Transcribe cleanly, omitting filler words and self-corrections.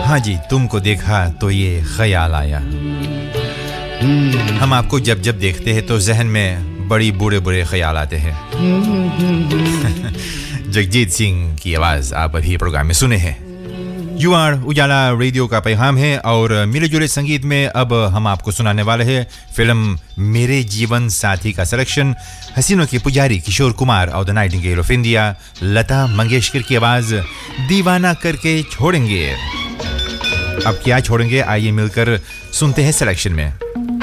हाँ जी, तुमको देखा तो ये ख्याल आया। हम आपको जब जब देखते हैं तो जहन में बड़ी बुरे बुरे ख्याल आते हैं। जगजीत सिंह की आवाज़ आप अभी प्रोग्राम में सुने हैं। यू आर उजाला रेडियो का पैगाम है और मिले जुले संगीत में अब हम आपको सुनाने वाले हैं फिल्म मेरे जीवन साथी का सिलेक्शन। हसीनों के पुजारी किशोर कुमार और the Nightingale of India Lata Mangeshkar की आवाज़ दीवाना करके छोड़ेंगे। अब क्या छोड़ेंगे, आइए मिलकर सुनते हैं सिलेक्शन में।